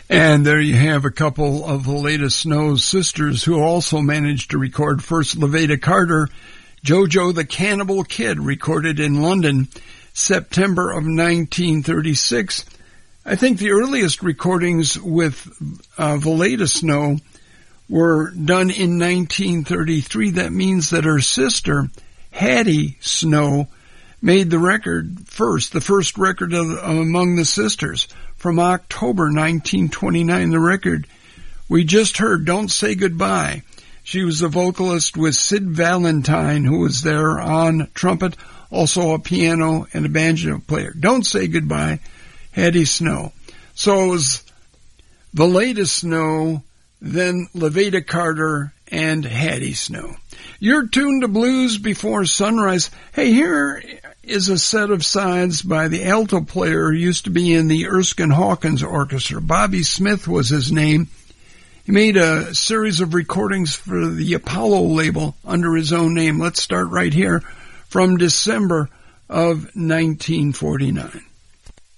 And there you have a couple of Levada Snow's sisters who also managed to record. First, Levada Carter, JoJo the Cannibal Kid, recorded in London, September of 1936. I think the earliest recordings with Levada Snow were done in 1933. That means that her sister, Hattie Snow, made the record first, the first record among the sisters from October 1929. The record we just heard, Don't Say Goodbye. She was a vocalist with Sid Valentine, who was there on trumpet, also a piano and a banjo player. Don't Say Goodbye, Hattie Snow. So it was Levada Snow, then Levada Carter, and Hattie Snow. You're tuned to Blues Before Sunrise. Hey, here is a set of sides by the alto player who used to be in the Erskine Hawkins Orchestra. Bobby Smith was his name. He made a series of recordings for the Apollo label under his own name. Let's start right here from December of 1949.